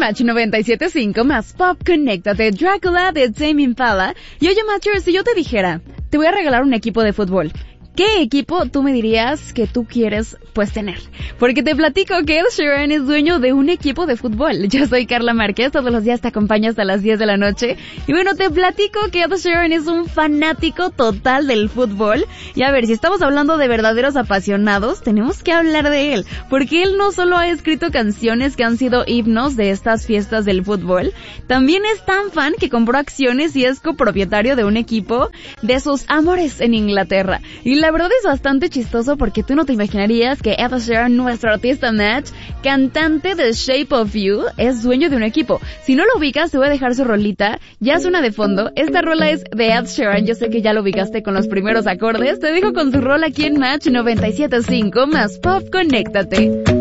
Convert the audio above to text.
Match 97.5 más Pop Conéctate, Drácula de Tame Impala. Y oye, Matcher, si yo te dijera, te voy a regalar un equipo de fútbol, ¿qué equipo tú me dirías que tú quieres, pues, tener? Porque te platico que Ed Sheeran es dueño de un equipo de fútbol. Yo soy Carla Márquez, todos los días te acompaño hasta las 10 de la noche. Y bueno, te platico que Ed Sheeran es un fanático total del fútbol. Y a ver, si estamos hablando de verdaderos apasionados, tenemos que hablar de él. Porque él no solo ha escrito canciones que han sido himnos de estas fiestas del fútbol, también es tan fan que compró acciones y es copropietario de un equipo de sus amores en Inglaterra. Y la verdad es bastante chistoso porque tú no te imaginarías que Ed Sheeran, nuestro artista Match, cantante de Shape of You, es dueño de un equipo. Si no lo ubicas, te voy a dejar su rolita. Ya suena de fondo. Esta rola es de Ed Sheeran. Yo sé que ya lo ubicaste con los primeros acordes. Te dejo con su rola aquí en Match 97.5 más Pop Conéctate.